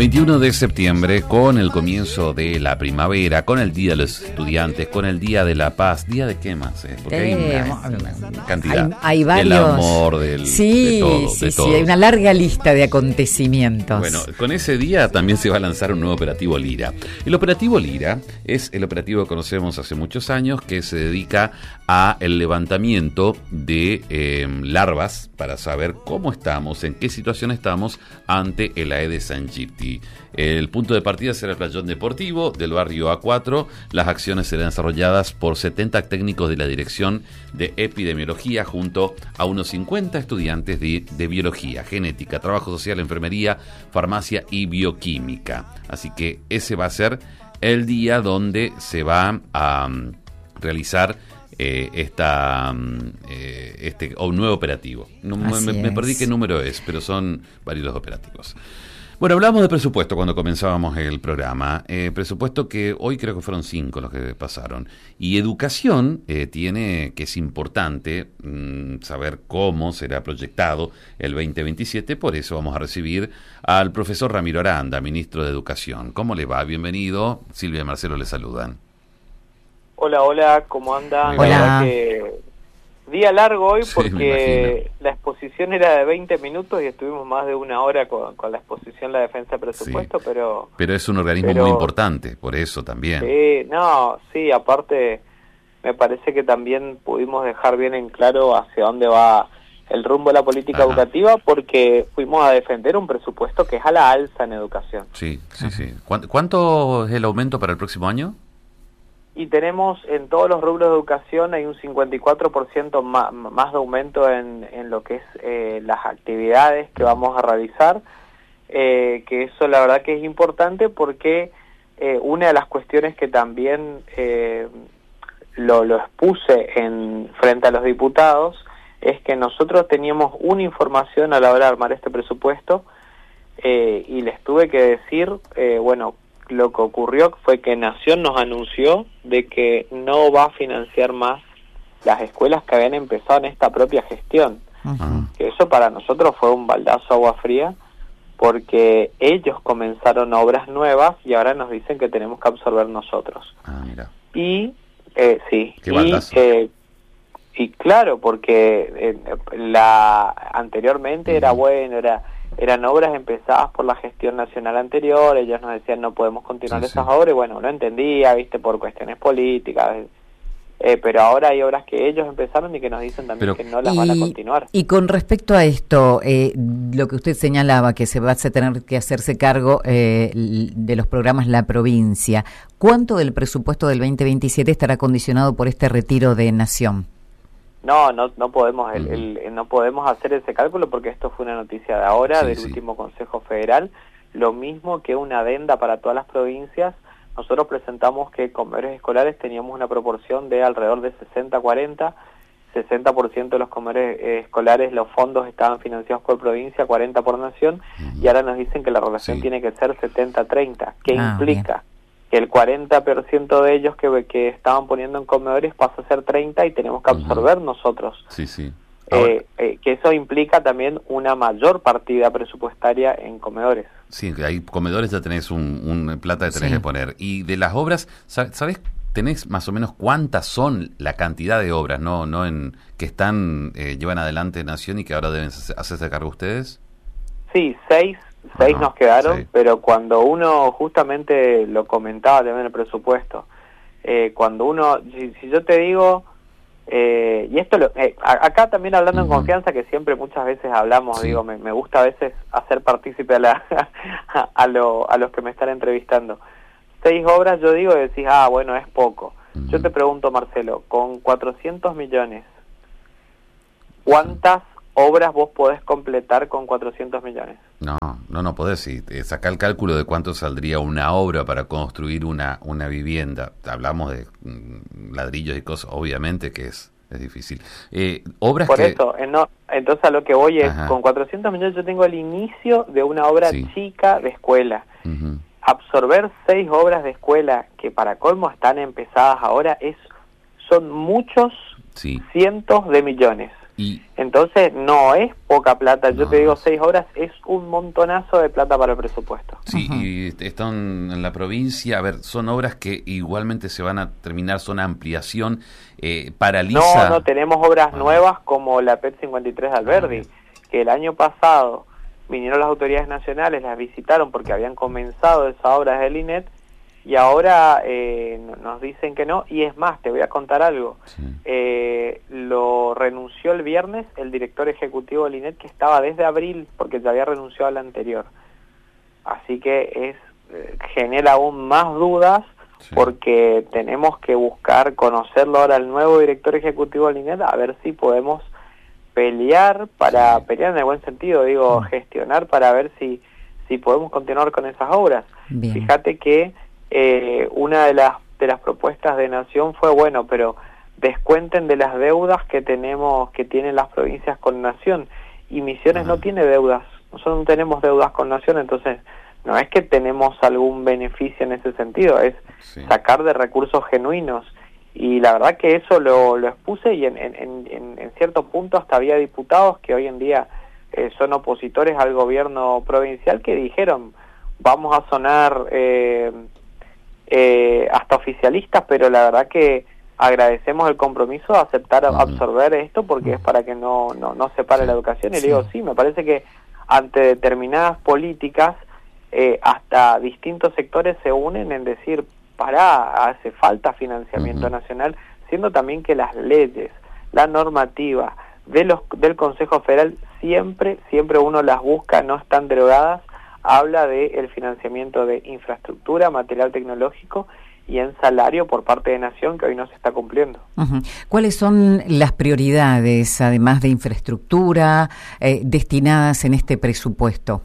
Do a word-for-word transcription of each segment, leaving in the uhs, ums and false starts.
veintiuno de septiembre, con el comienzo de la primavera, con el Día de los Estudiantes, con el Día de la Paz. ¿Día de qué más? Eh? Porque eh, hay una cantidad. Hay, hay varios. Del amor, del, sí, de todo. Sí, de sí, todo. hay una larga lista de acontecimientos. Bueno, con ese día también se va a lanzar un nuevo operativo Lira. El operativo Lira es el operativo que conocemos hace muchos años, que se dedica a el levantamiento de eh, larvas para saber cómo estamos, en qué situación estamos ante el Aedes aegypti. El punto de partida será el playón deportivo del barrio A cuatro. Las acciones serán desarrolladas por setenta técnicos de la Dirección de Epidemiología junto a unos cincuenta estudiantes de, de Biología, Genética, Trabajo Social, Enfermería, Farmacia y Bioquímica. Así que ese va a ser el día donde se va a um, realizar eh, esta, um, eh, este o un nuevo operativo. No, me, me perdí qué número es, pero son varios los operativos. Bueno, hablamos de presupuesto cuando comenzábamos el programa. Eh, presupuesto que hoy creo que fueron cinco los que pasaron. Y educación eh, tiene, que es importante mmm, saber cómo será proyectado el veinte veintisiete. Por eso vamos a recibir al profesor Ramiro Aranda, ministro de Educación. ¿Cómo le va? Bienvenido. Silvia y Marcelo le saludan. Hola, hola, ¿cómo andan? Hola. La verdad que día largo hoy Sí, porque la exposición era de veinte minutos y estuvimos más de una hora con, con la exposición, la defensa de presupuesto, sí, pero... Pero es un organismo pero, muy importante, por eso también. Sí, no, sí, aparte me parece que también pudimos dejar bien en claro hacia dónde va el rumbo de la política Ajá. educativa, porque fuimos a defender un presupuesto que es a la alza en educación. Sí, sí, sí. ¿Cuánto es el aumento para el próximo año? Y tenemos en todos los rubros de educación hay un cincuenta y cuatro por ciento más, más de aumento en, en lo que es eh, las actividades que vamos a realizar, eh, que eso la verdad que es importante porque eh, una de las cuestiones que también eh, lo, lo expuse en frente a los diputados es que nosotros teníamos una información a la hora de armar este presupuesto eh, y les tuve que decir, eh, bueno, lo que ocurrió fue que Nación nos anunció de que no va a financiar más las escuelas que habían empezado en esta propia gestión. Uh-huh. Que eso para nosotros fue un baldazo de agua fría, porque ellos comenzaron obras nuevas y ahora nos dicen que tenemos que absorber nosotros. Ah, mira. Y, eh, sí, Qué y, eh, y claro, porque eh, la anteriormente uh-huh. era bueno, era... eran obras empezadas por la gestión nacional anterior, ellos nos decían no podemos continuar sí, esas sí. obras, y bueno, no entendía, viste, por cuestiones políticas, eh, pero ahora hay obras que ellos empezaron y que nos dicen también pero, que no las y, van a continuar. Y con respecto a esto, eh, lo que usted señalaba, que se va a tener que hacerse cargo eh, de los programas La Provincia, ¿cuánto del presupuesto del veinte veintisiete estará condicionado por este retiro de Nación? No, no, no podemos, el, el, no podemos hacer ese cálculo porque esto fue una noticia de ahora, sí, del sí. último Consejo Federal, lo mismo que una adenda para todas las provincias. Nosotros presentamos que comedores escolares teníamos una proporción de alrededor de sesenta cuarenta, sesenta por ciento de los comedores eh, escolares, los fondos estaban financiados por provincia, cuarenta por nación, uh-huh. y ahora nos dicen que la relación sí. tiene que ser setenta treinta, que ah, implica... Bien. que el cuarenta por ciento de ellos que, que estaban poniendo en comedores pasa a ser treinta y tenemos que absorber uh-huh. nosotros. Sí, sí. Eh, eh, que eso implica también una mayor partida presupuestaria en comedores. Sí, hay comedores, ya tenés un, un plata que tenés sí. que poner. Y de las obras, ¿sabés? ¿Tenés más o menos cuántas son la cantidad de obras, no, no en que están eh, llevan adelante Nación y que ahora deben hacerse cargo ustedes? Sí, seis. Seis Ajá, nos quedaron, sí. pero cuando uno, justamente lo comentaba también en el presupuesto, eh, cuando uno, si, si yo te digo, eh, y esto, lo, eh, acá también hablando uh-huh. en confianza, que siempre muchas veces hablamos, sí. digo, me, me gusta a veces hacer partícipe a, la, a, lo, a los que me están entrevistando. Seis obras, yo digo, y decís, ah, bueno, es poco. Uh-huh. Yo te pregunto, Marcelo, con cuatrocientos millones, ¿cuántas obras vos podés completar con cuatrocientos millones? No, no, no podés. Si saca el cálculo de cuánto saldría una obra para construir una una vivienda. Hablamos de mm, ladrillos y cosas, obviamente que es, es difícil. Eh, obras Por que... eso, eh, no, entonces a lo que voy es, Ajá. con cuatrocientos millones yo tengo el inicio de una obra sí. chica de escuela. Uh-huh. Absorber seis obras de escuela que para colmo están empezadas ahora es son muchos sí. cientos de millones. Y entonces no es poca plata, yo no, te digo seis obras, es un montonazo de plata para el presupuesto. Sí, uh-huh. y están en la provincia, a ver, son obras que igualmente se van a terminar, son ampliación, eh, paraliza... No, no, tenemos obras ah. nuevas como la P E T cincuenta y tres de Alberdi, ah, que el año pasado vinieron las autoridades nacionales, las visitaron porque habían comenzado esas obras del I N E T, y ahora eh, nos dicen que no, y es más, te voy a contar algo. Sí. Eh, lo renunció el viernes el director ejecutivo del I N E T, que estaba desde abril, porque ya había renunciado al anterior. Así que es eh, genera aún más dudas, sí, porque tenemos que buscar conocerlo ahora el nuevo director ejecutivo del I N E T, a ver si podemos pelear, para sí. pelear en el buen sentido, digo, sí. gestionar para ver si, si podemos continuar con esas obras. Bien. Fíjate que Eh, una de las de las propuestas de Nación fue, bueno, pero descuenten de las deudas que tenemos, que tienen las provincias con Nación, y Misiones uh-huh. no tiene deudas, nosotros no tenemos deudas con Nación, entonces no es que tenemos algún beneficio en ese sentido, es sí. sacar de recursos genuinos, y la verdad que eso lo, lo expuse, y en, en, en, en cierto punto hasta había diputados que hoy en día eh, son opositores al gobierno provincial que dijeron, vamos a sonar... Eh, Eh, hasta oficialistas, pero la verdad que agradecemos el compromiso de aceptar uh-huh. absorber esto, porque uh-huh. es para que no no, no se pare sí. la educación, y sí. le digo, sí, me parece que ante determinadas políticas eh, hasta distintos sectores se unen en decir, pará, hace falta financiamiento uh-huh. nacional, siendo también que las leyes, la normativa de los del Consejo Federal siempre, siempre uno las busca, no están derogadas, habla de el financiamiento de infraestructura, material tecnológico y en salario por parte de Nación, que hoy no se está cumpliendo. Uh-huh. ¿Cuáles son las prioridades, además de infraestructura, eh, destinadas en este presupuesto?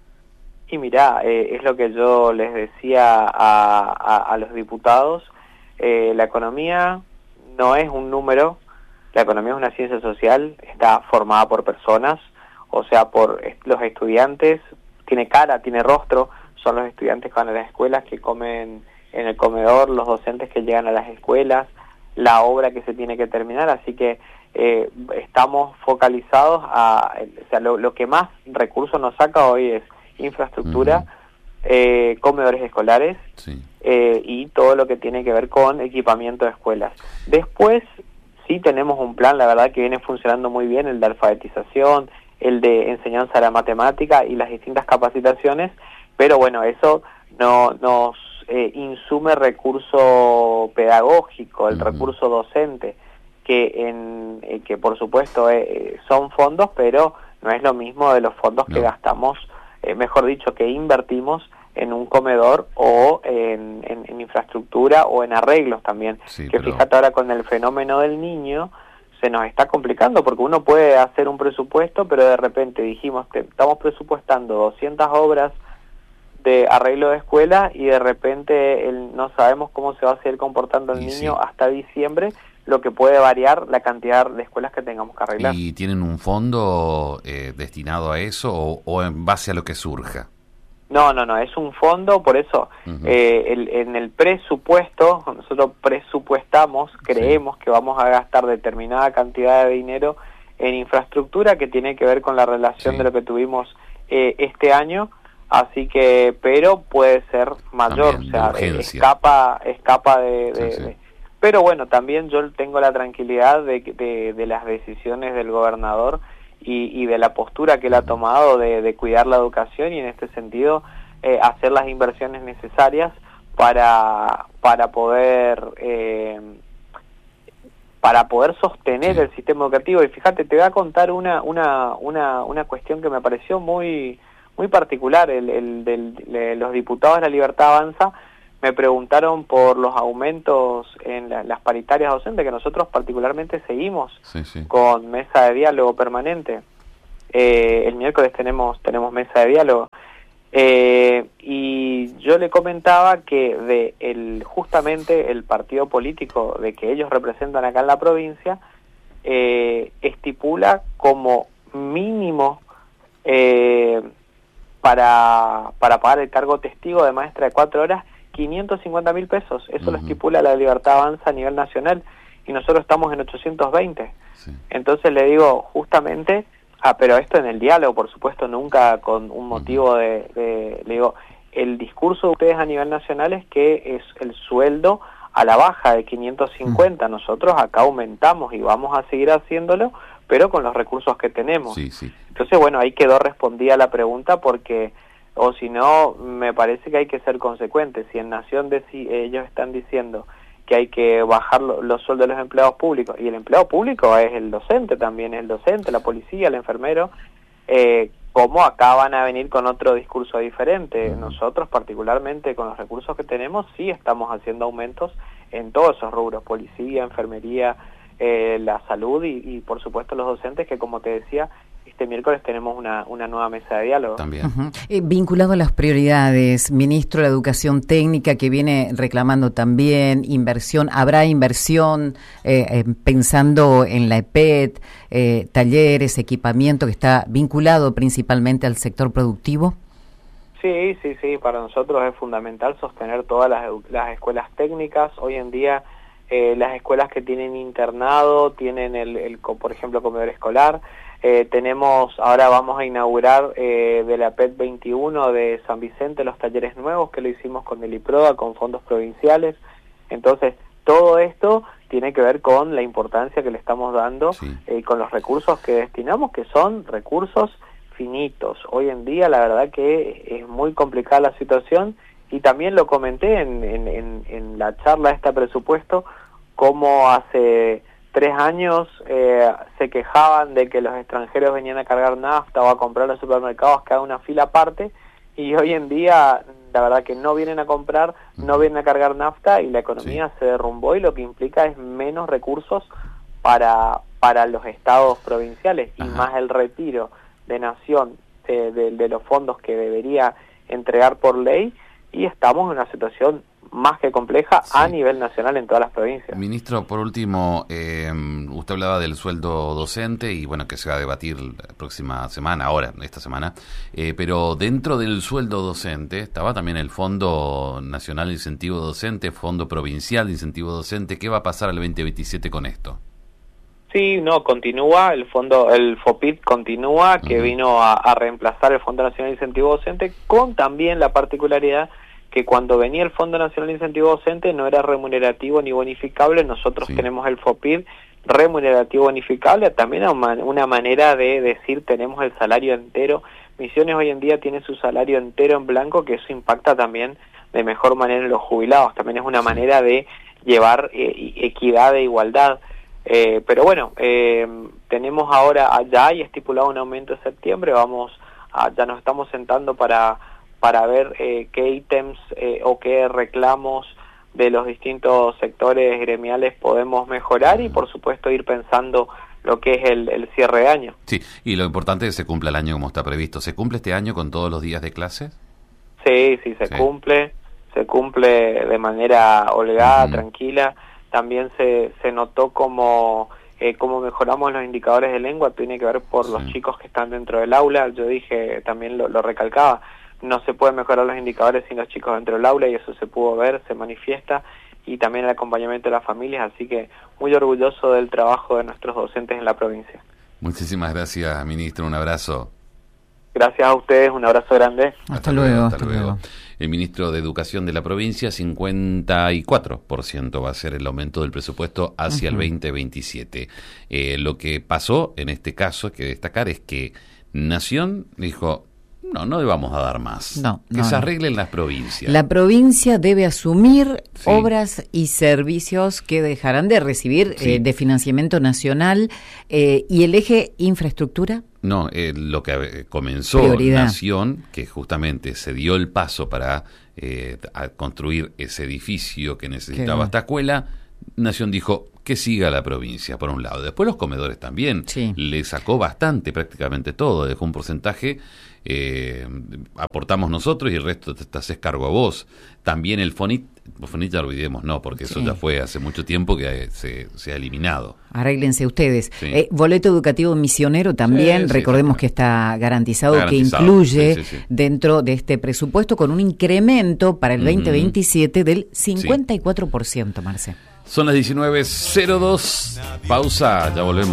Y mirá, eh, es lo que yo les decía a, a, a los diputados, eh, la economía no es un número, la economía es una ciencia social, está formada por personas, o sea, por los estudiantes, tiene cara, tiene rostro, son los estudiantes que van a las escuelas, que comen en el comedor, los docentes que llegan a las escuelas, la obra que se tiene que terminar, así que eh, estamos focalizados a, o sea, lo, lo que más recursos nos saca hoy es infraestructura, uh-huh. eh, comedores escolares, sí. eh, y todo lo que tiene que ver con equipamiento de escuelas. Después sí tenemos un plan, la verdad que viene funcionando muy bien, el de alfabetización, el de enseñanza de la matemática y las distintas capacitaciones, pero bueno, eso no nos eh, insume recurso pedagógico, el uh-huh. recurso docente, que en eh, que por supuesto eh, son fondos, pero no es lo mismo de los fondos no. que gastamos, eh, mejor dicho, que invertimos en un comedor o en, en, en infraestructura o en arreglos también, sí, que pero... fíjate ahora con el fenómeno del niño, se nos está complicando, porque uno puede hacer un presupuesto, pero de repente dijimos que estamos presupuestando doscientas obras de arreglo de escuela, y de repente el, no sabemos cómo se va a seguir comportando el y niño sí. hasta diciembre, lo que puede variar la cantidad de escuelas que tengamos que arreglar. ¿Y tienen un fondo eh, destinado a eso, o, o en base a lo que surja? No, no, no, es un fondo, por eso uh-huh. eh, el, en el presupuesto, nosotros presupuestamos, creemos sí. que vamos a gastar determinada cantidad de dinero en infraestructura que tiene que ver con la relación sí. de lo que tuvimos eh, este año, así que, pero puede ser mayor, también, o sea, escapa escapa de... de, sí, sí. de pero bueno, también yo tengo la tranquilidad de, de, de las decisiones del gobernador y, y de la postura que él ha tomado de, de cuidar la educación, y en este sentido eh, hacer las inversiones necesarias para para poder eh, para poder sostener sí. el sistema educativo. Y fíjate, te voy a contar una una una una cuestión que me pareció muy muy particular. El, el del de los diputados de La Libertad Avanza me preguntaron por los aumentos en la, las paritarias docentes, que nosotros particularmente seguimos sí, sí. con mesa de diálogo permanente. Eh, el miércoles tenemos tenemos mesa de diálogo. Eh, y yo le comentaba que de el justamente el partido político de que ellos representan acá en la provincia eh, estipula como mínimo eh, para, para pagar el cargo testigo de maestra de cuatro horas quinientos cincuenta mil pesos. Eso uh-huh. lo estipula la Libertad Avanza a nivel nacional. y nosotros estamos en ochocientos veinte. Sí. Entonces le digo, justamente, ah, pero esto en el diálogo, por supuesto, nunca con un motivo de, de, le digo, el discurso de ustedes a nivel nacional es que es el sueldo a la baja de quinientos cincuenta, uh-huh. Nosotros acá aumentamos y vamos a seguir haciéndolo, pero con los recursos que tenemos. Sí, sí. Entonces, bueno, ahí quedó respondida la pregunta porque, o si no, me parece que hay que ser consecuentes. Si en Nación deci- ellos están diciendo que hay que bajar lo, los sueldos de los empleados públicos, y el empleado público es el docente también, es el docente, la policía, el enfermero, eh, ¿cómo acá van a venir con otro discurso diferente? Nosotros, particularmente con los recursos que tenemos, sí estamos haciendo aumentos en todos esos rubros, policía, enfermería, eh, la salud y, y, por supuesto, los docentes, que como te decía, este miércoles tenemos una, una nueva mesa de diálogo. También. Uh-huh. Eh, vinculado a las prioridades, ministro de la Educación Técnica, que viene reclamando también inversión, ¿habrá inversión eh, eh, pensando en la E P E T, eh, talleres, equipamiento que está vinculado principalmente al sector productivo? Sí, sí, sí, para nosotros es fundamental sostener todas las, las escuelas técnicas. Hoy en día eh, las escuelas que tienen internado tienen, el, el por ejemplo, comedor escolar. Eh, tenemos, ahora vamos a inaugurar eh, de la P E T veintiuno de San Vicente los talleres nuevos, que lo hicimos con el IPROA, con fondos provinciales. Entonces, todo esto tiene que ver con la importancia que le estamos dando, sí. eh, con los recursos que destinamos, que son recursos finitos. Hoy en día, la verdad que es muy complicada la situación, y también lo comenté en, en, en, en la charla de este presupuesto, cómo hace tres años eh, se quejaban de que los extranjeros venían a cargar nafta o a comprar en los supermercados, que haga una fila aparte, y hoy en día la verdad que no vienen a comprar, no vienen a cargar nafta, y la economía sí. se derrumbó, y lo que implica es menos recursos para, para los estados provinciales. Ajá. Y más el retiro de Nación de, de, de los fondos que debería entregar por ley, y estamos en una situación más que compleja sí. a nivel nacional en todas las provincias. Ministro, por último, eh, usted hablaba del sueldo docente y bueno, que se va a debatir la próxima semana, ahora, esta semana, eh, pero dentro del sueldo docente estaba también el Fondo Nacional de Incentivo Docente, Fondo Provincial de Incentivo Docente. ¿Qué va a pasar al veinte veintisiete con esto? Sí, no, continúa, el fondo, el FOPIT continúa, que uh-huh. vino a, a reemplazar el Fondo Nacional de Incentivo Docente, con también la particularidad que cuando venía el Fondo Nacional de Incentivo Docente no era remunerativo ni bonificable. Nosotros sí. tenemos el FOPIT remunerativo bonificable, también una manera de decir tenemos el salario entero. Misiones hoy en día tiene su salario entero en blanco, que eso impacta también de mejor manera en los jubilados, también es una sí. manera de llevar eh, equidad e igualdad. Eh, pero bueno, eh, tenemos ahora, ya hay estipulado un aumento en septiembre, vamos a, ya nos estamos sentando para para ver eh, qué ítems eh, o qué reclamos de los distintos sectores gremiales podemos mejorar, y por supuesto ir pensando lo que es el, el cierre de año. Sí, y lo importante es que se cumpla el año como está previsto. ¿Se cumple este año con todos los días de clase? Sí, sí, se sí. cumple, se cumple de manera holgada, uh-huh. tranquila. También se, se notó como, eh, como mejoramos los indicadores de lengua, tiene que ver por sí. los chicos que están dentro del aula. Yo dije, también lo, lo recalcaba, no se pueden mejorar los indicadores sin los chicos dentro del aula, y eso se pudo ver, se manifiesta, y también el acompañamiento de las familias, así que muy orgulloso del trabajo de nuestros docentes en la provincia. Muchísimas gracias, ministro, un abrazo. Gracias a ustedes, un abrazo grande. Hasta, hasta luego, hasta, hasta luego. luego. El ministro de Educación de la provincia, cincuenta y cuatro por ciento va a ser el aumento del presupuesto hacia uh-huh. el veinte veintisiete. Eh, lo que pasó en este caso, hay que destacar, es que Nación dijo: no, no le vamos a dar más. No, que no, se arreglen no. las provincias. La provincia debe asumir sí. obras y servicios que dejarán de recibir sí. eh, de financiamiento nacional, eh, y el eje infraestructura. No, eh, lo que comenzó Prioridad. Nación, que justamente se dio el paso para eh, a construir ese edificio que necesitaba esta escuela, Nación dijo que siga la provincia, por un lado. Después los comedores también, sí. le sacó bastante, prácticamente todo, dejó un porcentaje, eh, aportamos nosotros y el resto te, te haces cargo a vos. También el FONIT, el FONIT ya olvidemos, no, porque sí. eso ya fue hace mucho tiempo que se, se ha eliminado. Arréglense ustedes. Sí. Eh, boleto educativo misionero también, sí, recordemos sí, que está garantizado, garantizado, que incluye sí, sí, sí. dentro de este presupuesto con un incremento para el veinte veintisiete del cincuenta y cuatro por ciento, sí. Marce. Son las diecinueve cero dos. Pausa, ya volvemos.